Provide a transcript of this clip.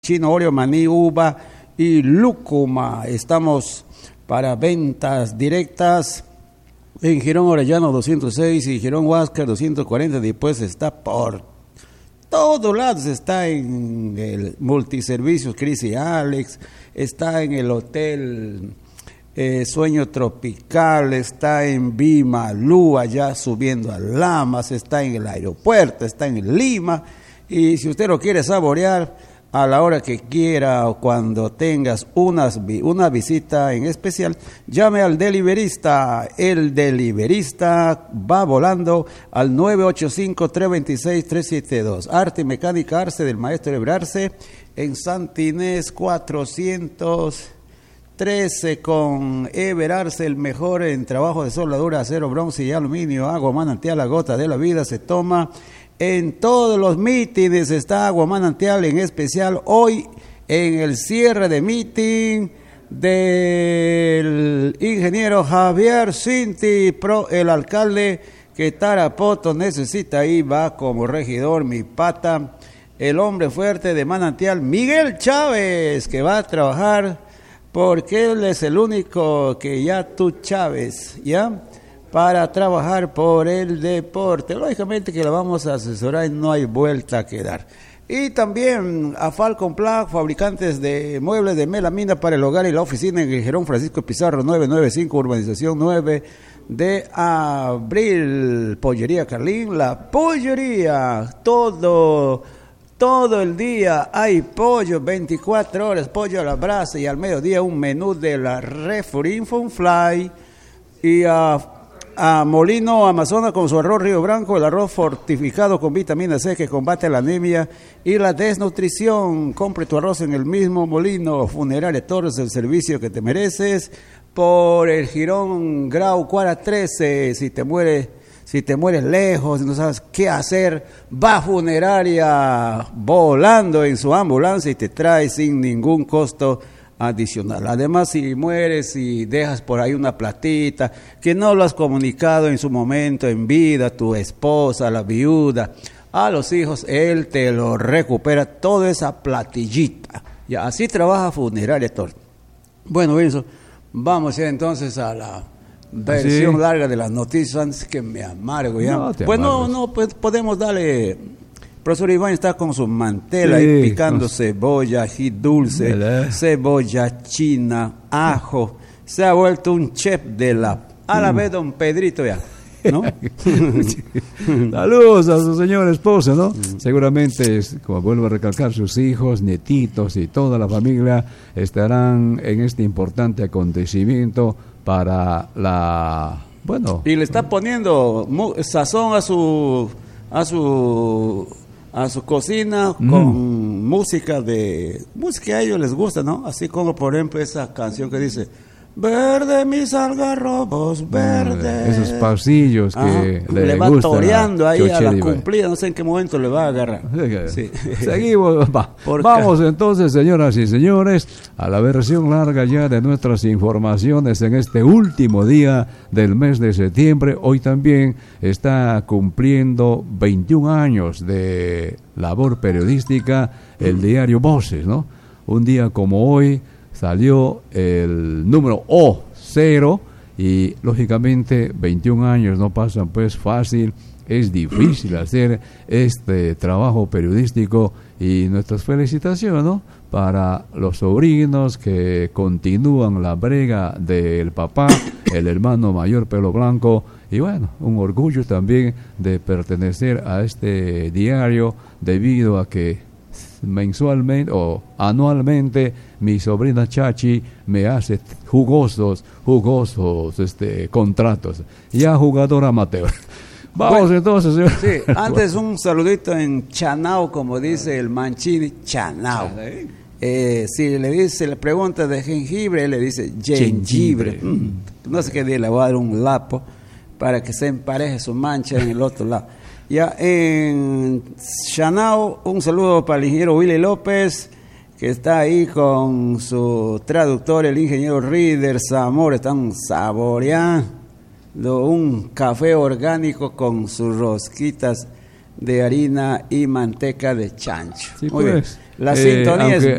Chino, Oreo, maní, uva y lúcuma. Estamos para ventas directas en Girón Orellano 206 y Girón Huáscar 240. Después está por todos lados. Está en el Multiservicios Cris y Alex, está en el Hotel Sueño Tropical, está en Bimalú, allá subiendo a Lamas, está en el aeropuerto, está en Lima. Y si usted lo quiere saborear a la hora que quiera o cuando tengas una visita en especial, llame al deliverista. El deliverista va volando al 985-326-372. Arte y Mecánica Arce del Maestro Ebrarce en Santa Inés 413 con Ebrarce, el mejor en trabajo de soldadura, acero, bronce y aluminio. Agua manantial, la gota de la vida se toma en todos los mítines. Está agua manantial, en especial hoy en el cierre de mítin del ingeniero Javier Cinti, el alcalde que Tarapoto necesita. Ahí va como regidor mi pata, el hombre fuerte de manantial, Miguel Chávez, que va a trabajar porque él es el único que ya tú Chávez, ¿ya? Para trabajar por el deporte. Lógicamente que lo vamos a asesorar y no hay vuelta que dar. Y también a Falcon Plug, fabricantes de muebles de melamina para el hogar y la oficina en el Girón Francisco Pizarro 995, urbanización 9 de abril. Pollería Carlín, la pollería, todo el día hay pollo, 24 horas, pollo a la brasa, y al mediodía un menú de la Refurin Fly. Y a Molino Amazonas con su arroz Río Branco, el arroz fortificado con vitamina C que combate la anemia y la desnutrición. Compre tu arroz en el mismo molino. Funeraria Torres, el servicio que te mereces. Por el Girón Grau Cuara 13, si te mueres lejos y no sabes qué hacer, va Funeraria volando en su ambulancia y te trae sin ningún costo adicional. Además, si mueres y dejas por ahí una platita que no lo has comunicado en su momento en vida, tu esposa, la viuda, a los hijos, él te lo recupera, toda esa platillita. Ya, así trabaja Funeraria Torres. Bueno, eso, vamos ya entonces a la versión larga de las noticias antes que me amargo ya. Pues podemos darle. Profesor Iván está con su mantela ahí picando cebolla, ají dulce, cebolla china, ajo. Se ha vuelto un chef de a la vez don Pedrito ya, ¿no? Saludos a su señora esposa, ¿no? Seguramente, como vuelvo a recalcar, sus hijos, nietitos y toda la familia estarán en este importante acontecimiento para y le está poniendo sazón a su cocina con música a ellos les gusta, ¿no? Así como por ejemplo esa canción que dice verde mis algarrobos, verde. Esos pasillos que le va toreando ahí a la cumplida, no sé en qué momento le va a agarrar. Sí. Seguimos, vamos entonces, señoras y señores, a la versión larga ya de nuestras informaciones en este último día del mes de septiembre. Hoy también está cumpliendo 21 años de labor periodística el diario Voces, ¿no? Un día como hoy salió el número O0 y lógicamente 21 años no pasan pues fácil, es difícil hacer este trabajo periodístico y nuestras felicitaciones, ¿no? Para los sobrinos que continúan la brega del papá, el hermano mayor pelo blanco, y bueno, un orgullo también de pertenecer a este diario debido a que mensualmente o anualmente mi sobrina Chachi me hace jugosos contratos, ya jugador amateur. Vamos entonces, señor. Sí, antes un saludito en Chanao, como dice el Mancini, Chanao. Si le pregunta de jengibre, le dice jengibre. No sé qué día, le voy a dar un lapo para que se empareje su mancha en el otro lado. Ya en Chanao, un saludo para el ingeniero Willy López, que está ahí con su traductor, el ingeniero Rider Zamora. Están saboreando un café orgánico con sus rosquitas de harina y manteca de chancho. Sí, muy pues. bien. La sintonía es